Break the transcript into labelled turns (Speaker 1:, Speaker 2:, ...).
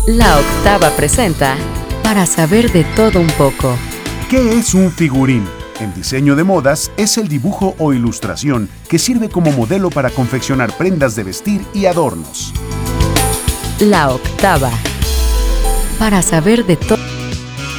Speaker 1: La Octava presenta Para saber de todo un poco.
Speaker 2: ¿Qué es un figurín? En diseño de modas es el dibujo o ilustración que sirve como modelo para confeccionar prendas de vestir y adornos.
Speaker 1: La Octava. Para saber de todo.